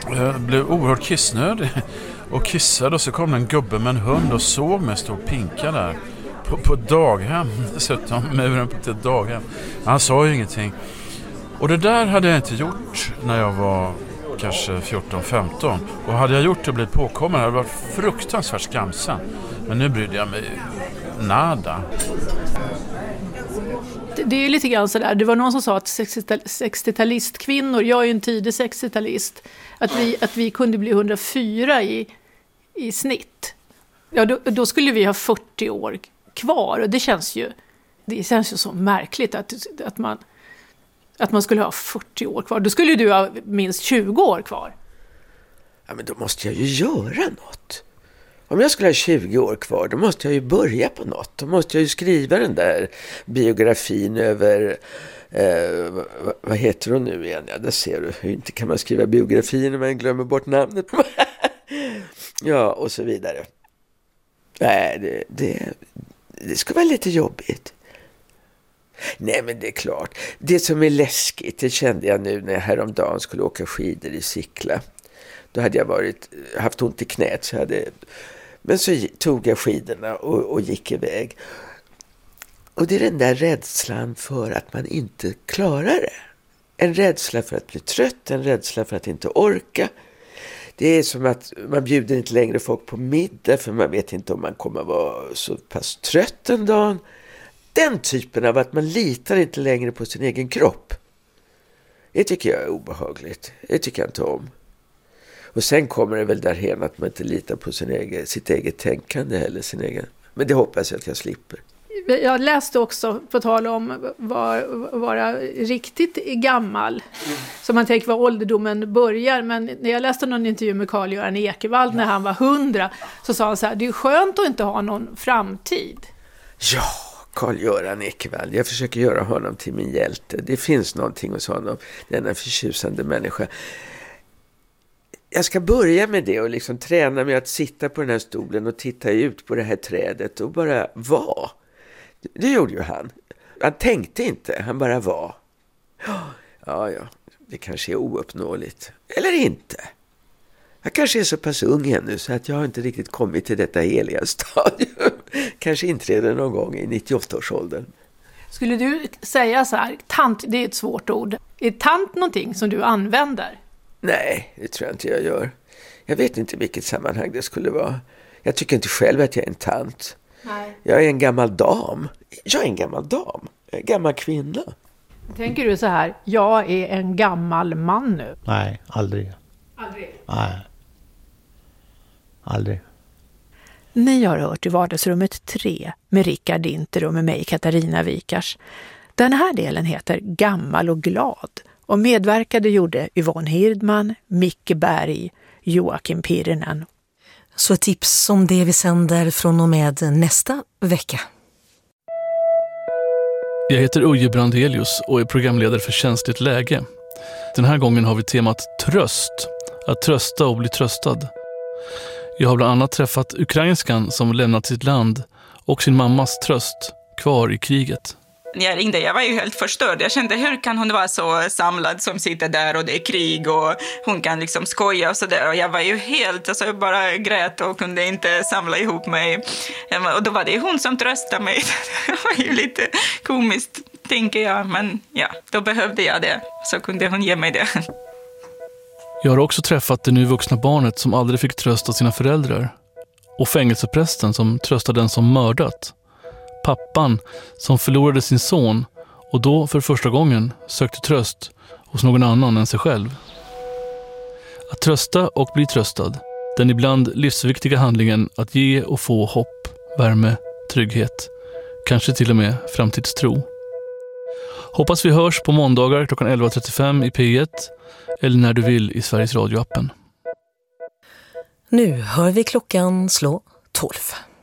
Jag blev oerhört kissnödig och kissade, och så kom en gubbe med en hund och såg mig stå och pinka där på daghem, dessutom muren på ett daghem. Han sa ju ingenting. Och det där hade jag inte gjort när jag var kanske 14-15. Och hade jag gjort det och blivit påkommen hade det varit fruktansvärt skamsen. Men nu brydde jag mig nada. Det är ju lite grann sådär. Det var någon som sa att 60-talistkvinnor, jag är ju en tidig 60-talist, att vi kunde bli 104 i snitt. Ja, då skulle vi ha 40 år kvar, och det känns ju så märkligt att man skulle ha 40 år kvar. Då skulle du ha minst 20 år kvar. Ja, men då måste jag ju göra något. Om jag skulle ha 20 år kvar, då måste jag ju börja på något. Då måste jag ju skriva den där biografin över... vad heter hon nu igen? Ja, där ser du. Hur inte kan man skriva biografi när man glömmer bort namnet? Ja, och så vidare. Nej, det ska vara lite jobbigt. Nej, men det är klart. Det som är läskigt, det kände jag nu när jag häromdagen skulle åka skidor i Sickla. Då hade jag haft ont i knät, men så tog jag skidorna och gick iväg. Och det är den där rädslan för att man inte klarar det. En rädsla för att bli trött, en rädsla för att inte orka. Det är som att man bjuder inte längre folk på middag, för man vet inte om man kommer att vara så pass trött en dag. Den typen av att man litar inte längre på sin egen kropp. Det tycker jag är obehagligt. Det tycker jag inte om. Och sen kommer det väl därhen att man inte litar på sitt eget tänkande eller sin egen. Men det hoppas jag att jag slipper. Jag läste också, på tal om vara riktigt gammal, så man tänker var ålderdomen börjar. Men när jag läste någon intervju med Carl-Göran Ekevall när han var 100, så sa han så här: det är skönt att inte ha någon framtid. Ja, Carl-Göran Ekevall. Jag försöker göra honom till min hjälte. Det finns någonting hos honom, denna förtjusande människa. Jag ska börja med det och liksom träna mig att sitta på den här stolen och titta ut på det här trädet och bara vara. Det gjorde ju han. Han tänkte inte, han bara var. Ja, det kanske är ouppnåeligt. Eller inte. Jag kanske är så pass ung ännu så att jag inte riktigt kommit till detta heliga stadium. Kanske inträder någon gång i 98-årsåldern. Skulle du säga så här, tant, det är ett svårt ord. Är tant någonting som du använder? Nej, det tror jag inte jag gör. Jag vet inte vilket sammanhang det skulle vara. Jag tycker inte själv att jag är en tant. Nej. Jag är en gammal dam. Jag är en gammal dam. En gammal kvinna. Tänker du så här, jag är en gammal man nu? Nej, aldrig. Aldrig? Nej. Aldrig. Ni har hört i vardagsrummet 3 med Rickard Inter och med mig, Katarina Wikars. Den här delen heter Gammal och glad. Och medverkade gjorde Yvonne Hirdman, Micke Berg, Joakim Pirinen. Så tips om det vi sänder från och med nästa vecka. Jag heter Uje Brandelius och är programledare för Känsligt läge. Den här gången har vi temat tröst. Att trösta och bli tröstad. Jag har bland annat träffat ukrainskan som lämnat sitt land och sin mammas tröst kvar i kriget. När jag ringde, jag var ju helt förstörd. Jag kände, hur kan hon vara så samlad som sitter där och det är krig och hon kan liksom skoja och sådär. Och jag var ju helt, alltså jag bara grät och kunde inte samla ihop mig. Och då var det hon som tröstade mig. Det var ju lite komiskt, tänker jag. Men ja, då behövde jag det. Så kunde hon ge mig det. Jag har också träffat det nu vuxna barnet som aldrig fick trösta sina föräldrar. Och fängelseprästen som tröstade den som mördat. Pappan som förlorade sin son och då för första gången sökte tröst hos någon annan än sig själv. Att trösta och bli tröstad. Den ibland livsviktiga handlingen att ge och få hopp, värme, trygghet. Kanske till och med framtidstro. Hoppas vi hörs på måndagar klockan 11.35 i P1 eller när du vill i Sveriges Radio-appen. Nu hör vi klockan slå 12.